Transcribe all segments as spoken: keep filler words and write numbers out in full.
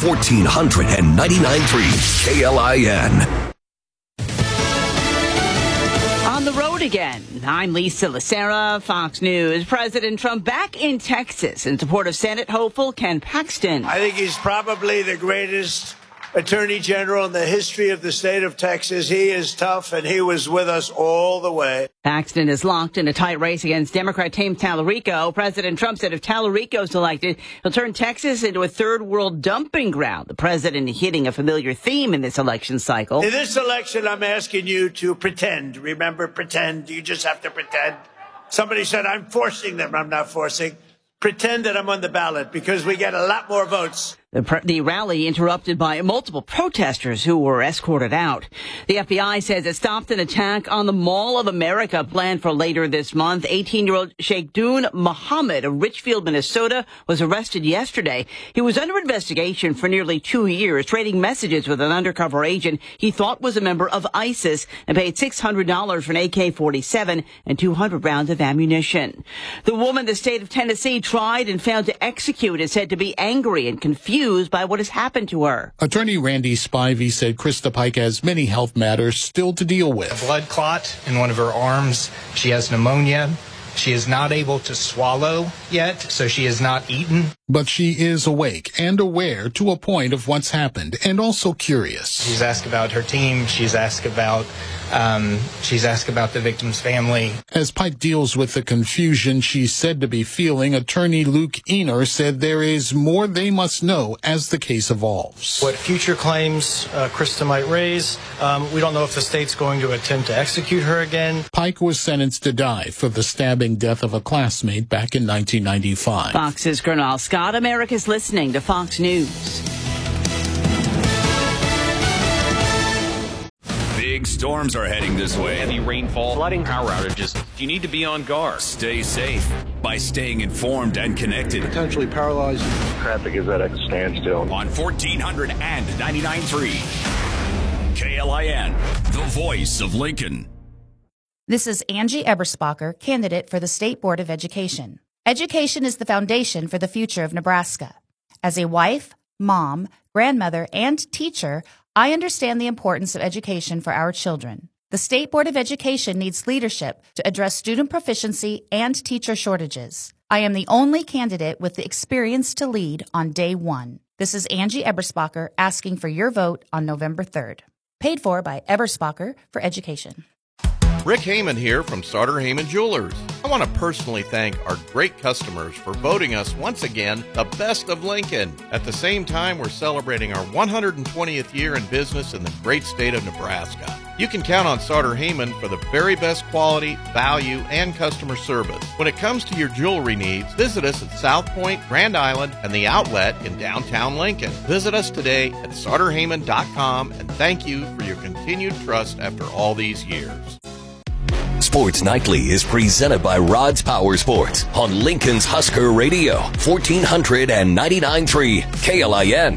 fourteen ninety-nine point three K L I N. On the road again. I'm Lisa Lacera, Fox News. President Trump back in Texas in support of Senate hopeful Ken Paxton. I think he's probably the greatest Attorney General in the history of the state of Texas. He is tough, and he was with us all the way. Paxton is locked in a tight race against Democrat James Tallarico. President Trump said if Tallarico is elected, he'll turn Texas into a third world dumping ground. The president hitting a familiar theme in this election cycle. In this election, I'm asking you to pretend. Remember, pretend. You just have to pretend. Somebody said I'm forcing them. I'm not forcing. Pretend that I'm on the ballot because we get a lot more votes. The, pr- the rally interrupted by multiple protesters who were escorted out. The F B I says it stopped an attack on the Mall of America planned for later this month. eighteen-year-old Sheikh Dun Muhammad of Richfield, Minnesota, was arrested yesterday. He was under investigation for nearly two years, trading messages with an undercover agent he thought was a member of ISIS, and paid six hundred dollars for an A K forty-seven and two hundred rounds of ammunition. The woman the state of Tennessee tried and failed to execute is said to be angry and confused by what has happened to her. Attorney Randy Spivey said Krista Pike has many health matters still to deal with. A blood clot in one of her arms. She has pneumonia. She is not able to swallow yet, so she has not eaten. But she is awake and aware to a point of what's happened, and also curious. She's asked about her team. She's asked about um, she's asked about the victim's family. As Pike deals with the confusion she's said to be feeling, attorney Luke Ener said there is more they must know as the case evolves. What future claims uh, Krista might raise, um, we don't know if the state's going to attempt to execute her again. Pike was sentenced to die for the stabbing death of a classmate back in nineteen ninety-five. Fox's Gernal Scott. America's listening to Fox News. Big storms are heading this way. Heavy rainfall, flooding, power outages. You need to be on guard. Stay safe by staying informed and connected. Potentially paralyzed. Traffic is at a standstill. On fourteen ninety-nine point three K L I N, the voice of Lincoln. This is Angie Eberspacher, candidate for the State Board of Education. Education is the foundation for the future of Nebraska. As a wife, mom, grandmother, and teacher, I understand the importance of education for our children. The State Board of Education needs leadership to address student proficiency and teacher shortages. I am the only candidate with the experience to lead on day one. This is Angie Eberspacher asking for your vote on November third. Paid for by Eberspacher for Education. Rick Heyman here from Sartor Heyman Jewelers. I want to personally thank our great customers for voting us once again the best of Lincoln. At the same time, we're celebrating our one hundred twentieth year in business in the great state of Nebraska. You can count on Sartor Heyman for the very best quality, value, and customer service. When it comes to your jewelry needs, visit us at South Point, Grand Island, and the Outlet in downtown Lincoln. Visit us today at sartor heyman dot com, and thank you for your continued trust after all these years. Sports Nightly is presented by Rod's Power Sports on Lincoln's Husker Radio, fourteen ninety-nine point three K L I N.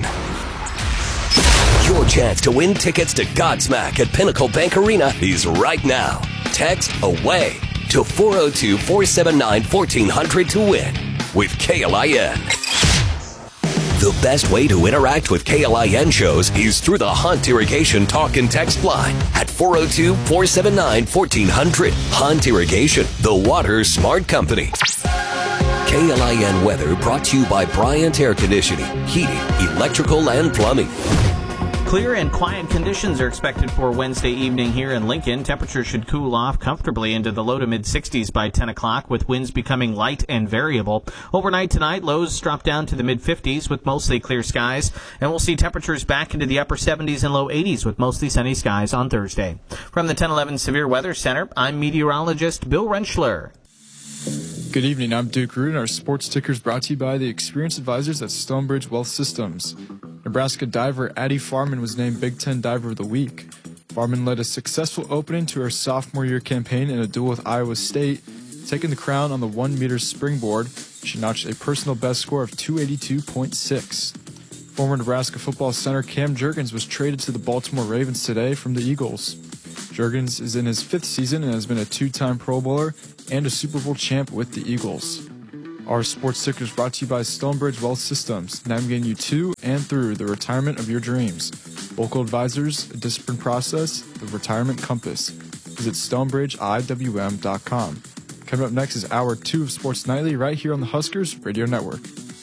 Your chance to win tickets to Godsmack at Pinnacle Bank Arena is right now. Text AWAY to four oh two, four seven nine, one four zero zero to win with K L I N. The best way to interact with K L I N shows is through the Hunt Irrigation talk and text line at four oh two, four seven nine, one four zero zero. Hunt Irrigation, the water smart company. K L I N weather brought to you by Bryant Air Conditioning, Heating, Electrical, and Plumbing. Clear and quiet conditions are expected for Wednesday evening here in Lincoln. Temperatures should cool off comfortably into the low to mid sixties by ten o'clock, with winds becoming light and variable. Overnight tonight, lows drop down to the mid fifties with mostly clear skies, and we'll see temperatures back into the upper seventies and low eighties with mostly sunny skies on Thursday. From the ten eleven Severe Weather Center, I'm meteorologist Bill Rentschler. Good evening, I'm Duke Root, and our sports ticker is brought to you by the experienced advisors at Stonebridge Wealth Systems. Nebraska diver Addie Farman was named Big Ten Diver of the Week. Farman led a successful opening to her sophomore year campaign in a duel with Iowa State. Taking the crown on the one meter springboard, she notched a personal best score of two eighty-two point six. Former Nebraska football center Cam Jurgens was traded to the Baltimore Ravens today from the Eagles. Jurgens is in his fifth season and has been a two-time Pro Bowler and a Super Bowl champ with the Eagles. Our sports ticker is brought to you by Stonebridge Wealth Systems, navigating you to and through the retirement of your dreams. Local advisors, a disciplined process, the retirement compass. Visit stonebridge I W M dot com. Coming up next is hour two of Sports Nightly right here on the Huskers Radio Network.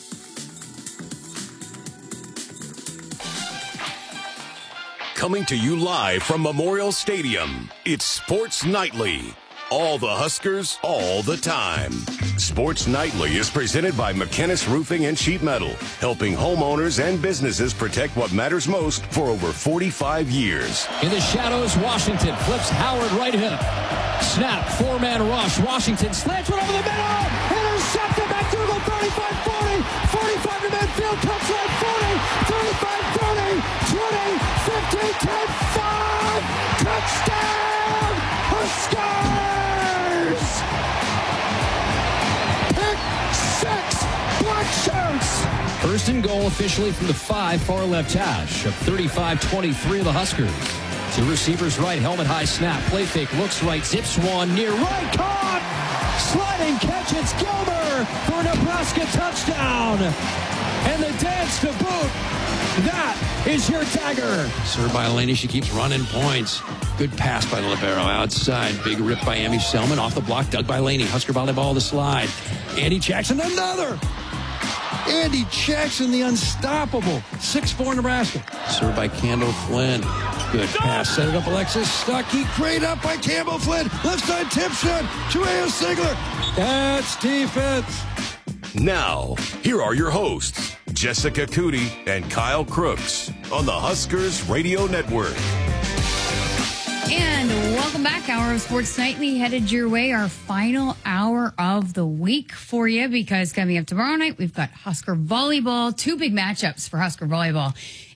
Coming to you live from Memorial Stadium, it's Sports Nightly. All the Huskers, all the time. Sports Nightly is presented by McKinnis Roofing and Sheet Metal, helping homeowners and businesses protect what matters most for over forty-five years. In the shadows, Washington flips Howard right hip. Snap, four-man rush. Washington slants one over the middle. Intercepted. McDougal, thirty-five forty. forty-five to midfield. Cuts right forty. thirty-five thirty. twenty. fifteen. ten. five. Touchdown. Huskers. Pick six. Black shirts. First and goal officially from the five, far left hash of thirty-five twenty-three of the Huskers. Two receivers right, helmet high snap, play fake, looks right, zips one, near right, caught! Sliding catch, it's Gilmer for a Nebraska touchdown! And the dance to boot, that is your dagger! Served by Elaney, she keeps running points. Good pass by the libero outside, big rip by Amy Selman, off the block, dug by Laney, Husker volleyball the slide. Andy Jackson, another! Andy Jackson, the unstoppable, six four Nebraska. Served by Kendall Flynn. Good pass. Set it up, Alexis Stuckey. Great up by Campbell Flynn. Left side tip shot. Chueo Sigler. That's defense. Now, here are your hosts, Jessica Cootie and Kyle Crooks on the Huskers Radio Network. And welcome back. Hour of Sports Nightly headed your way. Our final hour of the week for you, because coming up tomorrow night, we've got Husker Volleyball. Two big matchups for Husker Volleyball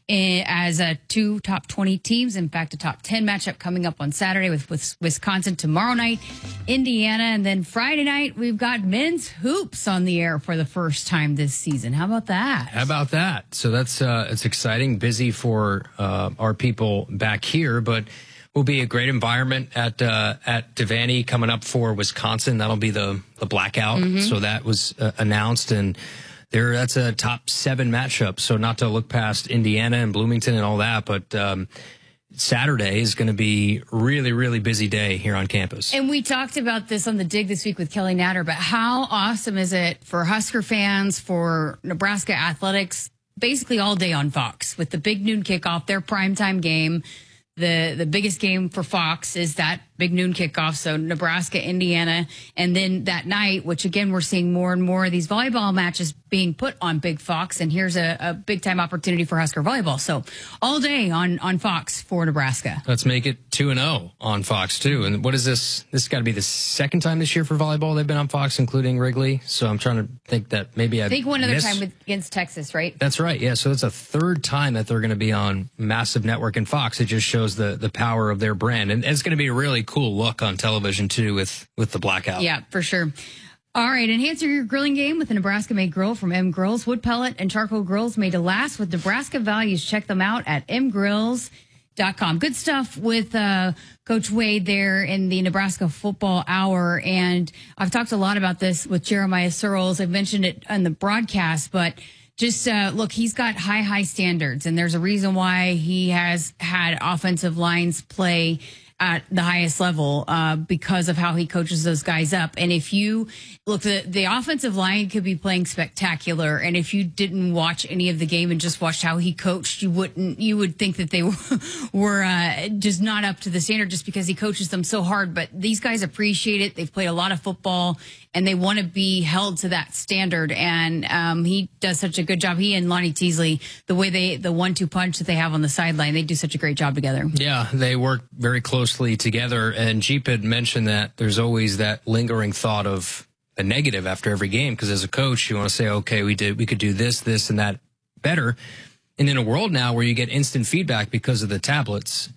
as uh, two top twenty teams. In fact, a top ten matchup coming up on Saturday with, with Wisconsin tomorrow night, Indiana. And then Friday night, we've got men's hoops on the air for the first time this season. How about that? How about that? So that's uh, it's exciting, busy for uh, our people back here, but will be a great environment at uh, at Devaney coming up for Wisconsin. That'll be the the blackout. Mm-hmm. So that was uh, announced, and there that's a top seven matchup. So not to look past Indiana and Bloomington and all that, but um, Saturday is going to be really, really busy day here on campus. And we talked about this on the Dig this week with Kelly Natter, but how awesome is it for Husker fans, for Nebraska athletics, basically all day on Fox with the big noon kickoff, their primetime game. The the biggest game for Fox is that big noon kickoff, so Nebraska, Indiana, and then that night, which again, we're seeing more and more of these volleyball matches being put on Big Fox, and here's a, a big-time opportunity for Husker Volleyball. So all day on, on Fox for Nebraska. Let's make it two and oh on Fox, too. And what is this? This has got to be the second time this year for volleyball they've been on Fox, including Wrigley. So I'm trying to think that maybe I think one other missed. time with, against Texas, right? That's right, yeah. So it's a third time that they're going to be on massive network and Fox. It just shows the, the power of their brand. And it's going to be a really cool look on television, too, with, with the blackout. Yeah, for sure. All right, enhance your grilling game with a Nebraska-made grill from M Grills. Wood pellet and charcoal grills made to last with Nebraska values. Check them out at m grills dot com. Good stuff with uh, Coach Wade there in the Nebraska Football Hour. And I've talked a lot about this with Jeremiah Searles. I've mentioned it on the broadcast, but just uh, look, he's got high, high standards. And there's a reason why he has had offensive lines play at the highest level uh, because of how he coaches those guys up. And if you look, the, the offensive line could be playing spectacular. And if you didn't watch any of the game and just watched how he coached, you wouldn't, you would think that they were, were uh, just not up to the standard just because he coaches them so hard. But these guys appreciate it. They've played a lot of football and they want to be held to that standard. And um, he does such a good job. He and Lonnie Teasley, the way they, the one two punch that they have on the sideline, they do such a great job together. Yeah, they work very closely together, and Jeep had mentioned that there's always that lingering thought of a negative after every game, because as a coach you want to say, okay, we did we could do this this and that better. And in a world now where you get instant feedback because of the tablets,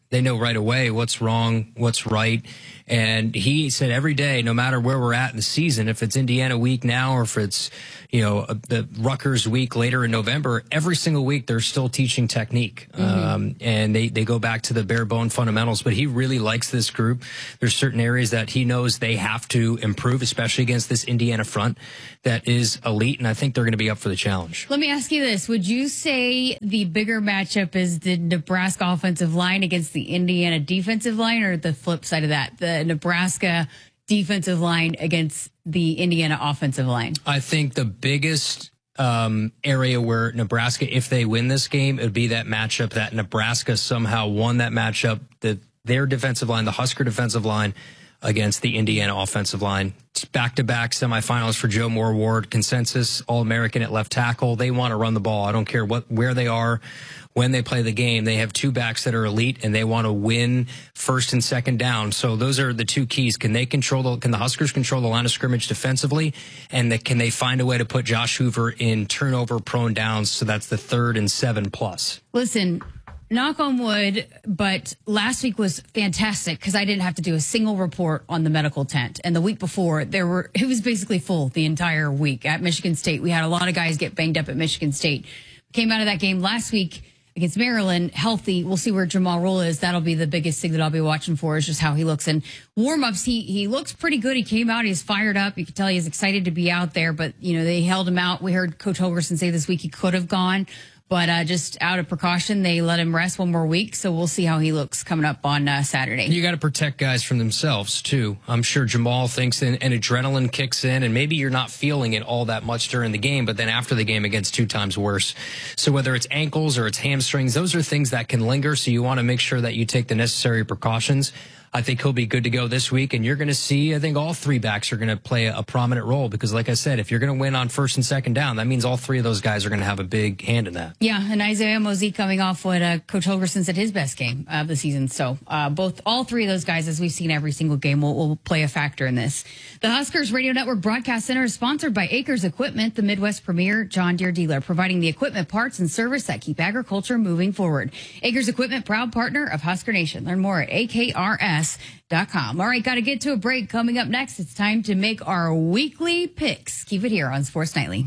They know right away what's wrong, what's right. And he said every day, no matter where we're at in the season, if it's Indiana week now or if it's, you know, the Rutgers week later in November, every single week they're still teaching technique. Mm-hmm. Um, and they, they go back to the bare bone fundamentals. But he really likes this group. There's certain areas that he knows they have to improve, especially against this Indiana front that is elite. And I think they're going to be up for the challenge. Let me ask you this. Would you say the bigger matchup is the Nebraska offensive line against the Indiana defensive line, or the flip side of that, the Nebraska defensive line against the Indiana offensive line? I think the biggest um, area where Nebraska, if they win this game, it would be that matchup that Nebraska somehow won that matchup, that their defensive line, the Husker defensive line, against the Indiana offensive line. It's back-to-back semifinals for Joe Moore Award, consensus All-American at left tackle. They want to run the ball. I don't care what where they are, when they play the game. They have two backs that are elite, and they want to win first and second down. So those are the two keys. Can they control the, can the Huskers control the line of scrimmage defensively? And the, can they find a way to put Josh Hoover in turnover-prone downs? So that's the third and seven plus. Listen, knock on wood, but last week was fantastic because I didn't have to do a single report on the medical tent. And the week before, there were it was basically full the entire week at Michigan State. We had a lot of guys get banged up at Michigan State. Came out of that game last week against Maryland healthy. We'll see where Jamal Roll is. That'll be the biggest thing that I'll be watching for, is just how he looks. And warm-ups, he he looks pretty good. He came out, he's fired up. You can tell he's excited to be out there, but, you know, they held him out. We heard Coach Holgorsen say this week he could have gone. But uh, just out of precaution, they let him rest one more week. So we'll see how he looks coming up on uh, Saturday. You got to protect guys from themselves, too. I'm sure Jamal thinks an, an adrenaline kicks in, and maybe you're not feeling it all that much during the game, but then after the game, it gets two times worse. So whether it's ankles or it's hamstrings, those are things that can linger. So you want to make sure that you take the necessary precautions. I think he'll be good to go this week, and you're going to see, I think all three backs are going to play a, a prominent role because, like I said, if you're going to win on first and second down, that means all three of those guys are going to have a big hand in that. Yeah, and Isaiah Mozee coming off what uh, Coach Holgorsen said his best game of the season. So uh, both, all three of those guys, as we've seen every single game, will, will play a factor in this. The Huskers Radio Network Broadcast Center is sponsored by Acres Equipment, the Midwest premier John Deere dealer, providing the equipment, parts, and service that keep agriculture moving forward. Acres Equipment, proud partner of Husker Nation. Learn more at A K R S dot com. All right, got to get to a break. Coming up next, it's time to make our weekly picks. Keep it here on Sports Nightly.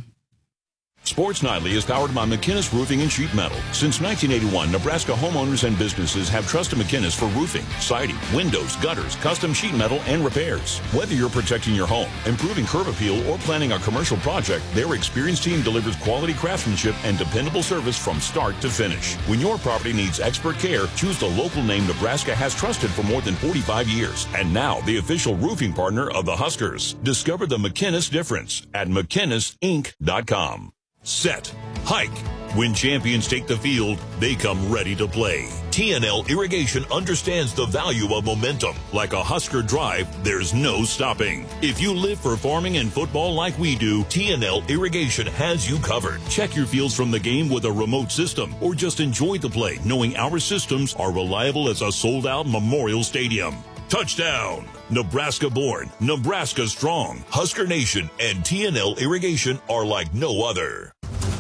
Sports Nightly is powered by McInnes Roofing and Sheet Metal. Since nineteen eighty-one, Nebraska homeowners and businesses have trusted McInnes for roofing, siding, windows, gutters, custom sheet metal, and repairs. Whether you're protecting your home, improving curb appeal, or planning a commercial project, their experienced team delivers quality craftsmanship and dependable service from start to finish. When your property needs expert care, choose the local name Nebraska has trusted for more than forty-five years. And now, the official roofing partner of the Huskers. Discover the McInnes difference at McInnes Inc dot com. Set. Hike. When champions take the field, they come ready to play. T N L Irrigation understands the value of momentum. Like a Husker drive, there's no stopping. If you live for farming and football like we do, T N L Irrigation has you covered. Check your fields from the game with a remote system, or just enjoy the play knowing our systems are reliable as a sold-out Memorial Stadium. Touchdown! Nebraska born, Nebraska strong. Husker Nation and T N L Irrigation are like no other.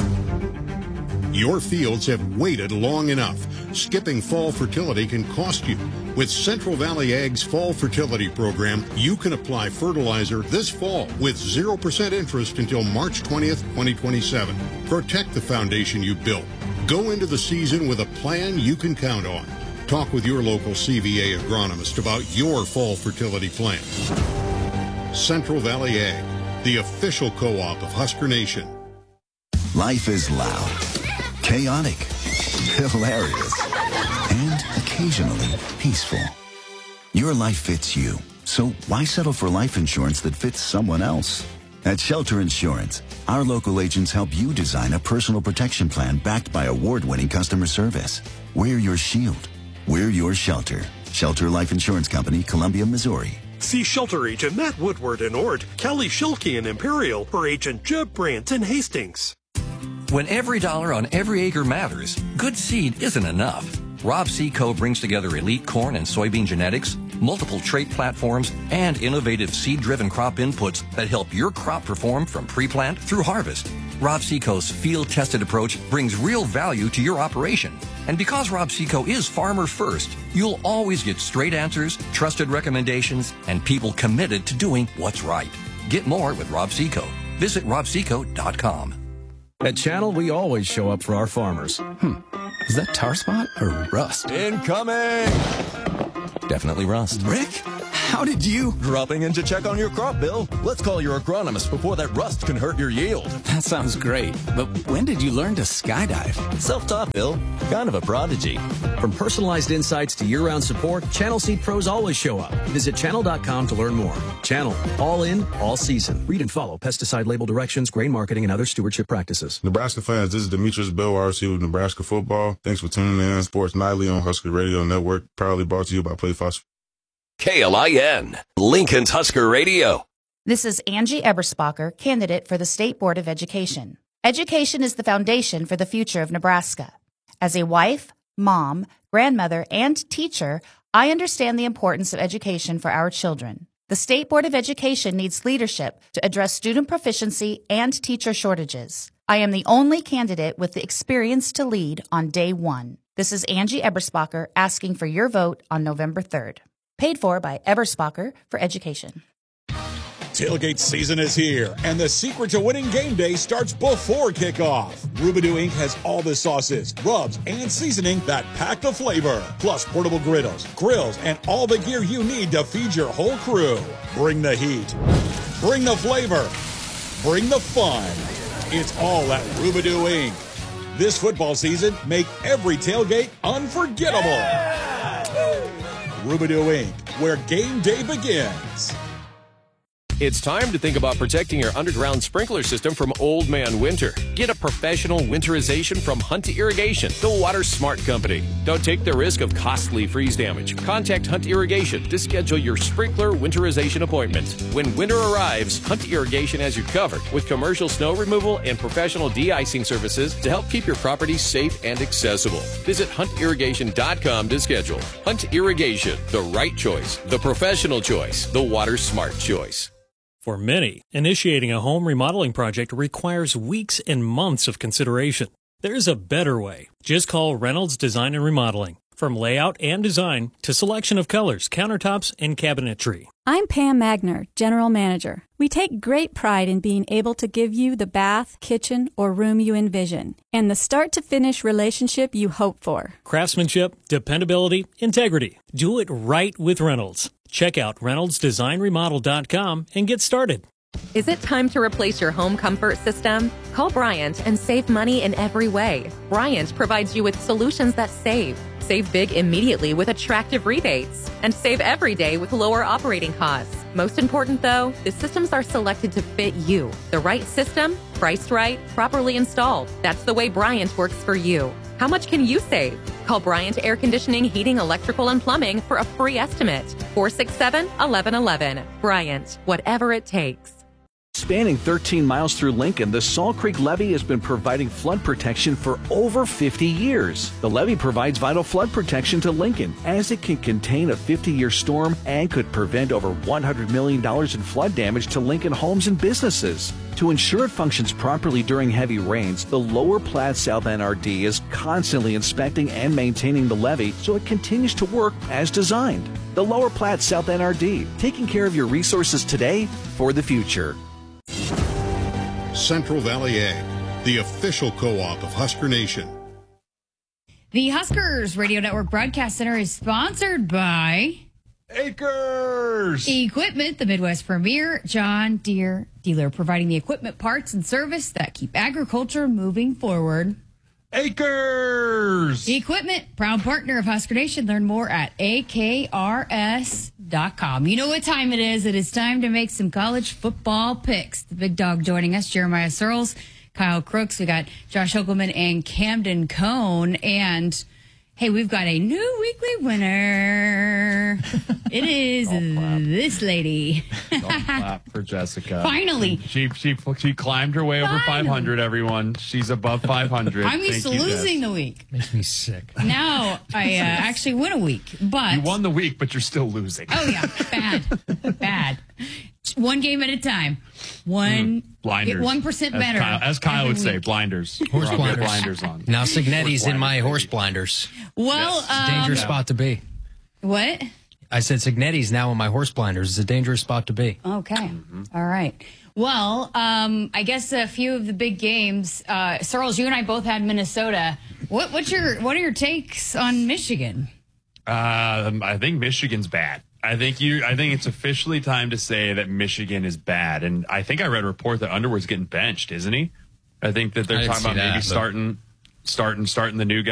Your fields have waited long enough. Skipping fall fertility can cost you. With Central Valley Ag's Fall Fertility Program, you can apply fertilizer this fall with zero percent interest until March twentieth, twenty twenty-seven. Protect the foundation you built. Go into the season with a plan you can count on. Talk with your local C V A agronomist about your fall fertility plan. Central Valley Ag, the official co-op of Husker Nation. Life is loud, chaotic, hilarious, and occasionally peaceful. Your life fits you, so why settle for life insurance that fits someone else? At Shelter Insurance, our local agents help you design a personal protection plan backed by award-winning customer service. We're your shield. We're your shelter. Shelter Life Insurance Company, Columbia, Missouri. See Shelter Agent Matt Woodward in Ord, Kelly Schilke in Imperial, or Agent Jeb Brandt in Hastings. When every dollar on every acre matters, good seed isn't enough. Rob Seco brings together elite corn and soybean genetics, multiple trait platforms, and innovative seed-driven crop inputs that help your crop perform from pre-plant through harvest. Rob Seco's field-tested approach brings real value to your operation. And because Rob Seco is farmer first, you'll always get straight answers, trusted recommendations, and people committed to doing what's right. Get more with Rob Seco. Visit rob seco dot com. At Channel, we always show up for our farmers. Hmm. Is that tar spot or rust? Incoming! Definitely rust. Rick, how did you? Dropping in to check on your crop, Bill. Let's call your agronomist before that rust can hurt your yield. That sounds great. But when did you learn to skydive? Self-taught, Bill. Kind of a prodigy. From personalized insights to year-round support, Channel Seed pros always show up. Visit channel dot com to learn more. Channel. All in, all season. Read and follow pesticide label directions, grain marketing, and other stewardship practices. Nebraska fans, this is Demetrius Bell, R C with Nebraska Football. Thanks for tuning in. Sports Nightly on Husker Radio Network. Proudly brought to you by Play Phosphorus. K L I N, Lincoln's Husker Radio. This is Angie Eberspacher, candidate for the State Board of Education. Education is the foundation for the future of Nebraska. As a wife, mom, grandmother, and teacher, I understand the importance of education for our children. The State Board of Education needs leadership to address student proficiency and teacher shortages. I am the only candidate with the experience to lead on day one. This is Angie Eberspacher asking for your vote on November third. Paid for by Eberspacher for Education. Tailgate season is here, and the secret to winning game day starts before kickoff. Rubidoo Incorporated has all the sauces, rubs, and seasoning that pack the flavor, plus portable griddles, grills, and all the gear you need to feed your whole crew. Bring the heat. Bring the flavor. Bring the fun. It's all at Rubidoo Incorporated. This football season, make every tailgate unforgettable. Yeah! Rubidoo Incorporated, where game day begins. It's time to think about protecting your underground sprinkler system from old man winter. Get a professional winterization from Hunt Irrigation, the water smart company. Don't take the risk of costly freeze damage. Contact Hunt Irrigation to schedule your sprinkler winterization appointment. When winter arrives, Hunt Irrigation has you covered with commercial snow removal and professional de-icing services to help keep your property safe and accessible. Visit hunt irrigation dot com to schedule. Hunt Irrigation, the right choice, the professional choice, the water smart choice. For many, initiating a home remodeling project requires weeks and months of consideration. There's a better way. Just call Reynolds Design and Remodeling. From layout and design to selection of colors, countertops, and cabinetry. I'm Pam Magner, General Manager. We take great pride in being able to give you the bath, kitchen, or room you envision, and the start-to-finish relationship you hope for. Craftsmanship, dependability, integrity. Do it right with Reynolds. Check out reynolds design remodel dot com and get started. Is it time to replace your home comfort system? Call Bryant and save money in every way. Bryant provides you with solutions that save. Save big immediately with attractive rebates. And save every day with lower operating costs. Most important though, the systems are selected to fit you. The right system, priced right, properly installed. That's the way Bryant works for you. How much can you save? Call Bryant Air Conditioning, Heating, Electrical, and Plumbing for a free estimate. four six seven, one one one one. Bryant, whatever it takes. Spanning thirteen miles through Lincoln, the Salt Creek Levee has been providing flood protection for over fifty years. The levee provides vital flood protection to Lincoln, as it can contain a fifty-year storm and could prevent over one hundred million dollars in flood damage to Lincoln homes and businesses. To ensure it functions properly during heavy rains, the Lower Platte South N R D is constantly inspecting and maintaining the levee so it continues to work as designed. The Lower Platte South N R D, taking care of your resources today for the future. Central Valley Ag, the official co-op of Husker Nation. The Huskers Radio Network Broadcast Center is sponsored by Acres Equipment, the Midwest premier John Deere dealer, providing the equipment, parts, and service that keep agriculture moving forward. Acres Equipment, proud partner of Husker Nation. Learn more at A K R S dot com. You know what time it is. It is time to make some college football picks. The big dog joining us, Jeremiah Searles, Kyle Crooks. We got Josh Hokelman and Camden Cone. And hey, we've got a new weekly winner. It is this lady. Don't clap for Jessica. Finally. She she she climbed her way over Finally. five hundred, everyone. She's above five hundred. I'm used Thank to you, losing Jess. the week. Makes me sick. Now I uh, actually win a week, but You won the week, but you're still losing. oh yeah, bad, bad. One game at a time. One. Mm, blinders. Get one percent as better. Kyle, as Kyle would week. say, blinders. Horse Rob, blinders. blinders on. Now Signetti's in my blinders, horse baby. blinders. Well, It's a um, dangerous spot to be. What? I said Signetti's now in my horse blinders. It's a dangerous spot to be. Okay. Mm-hmm. All right. Well, um, I guess a few of the big games. Uh, Searles, you and I both had Minnesota. What, what's your what are your takes on Michigan? Um, I think Michigan's bad. I think you. I think it's officially time to say that Michigan is bad. And I think I read a report that Underwood's getting benched, isn't he? I think that I they're didn't talking see about maybe that, but- starting, starting, starting the new guy.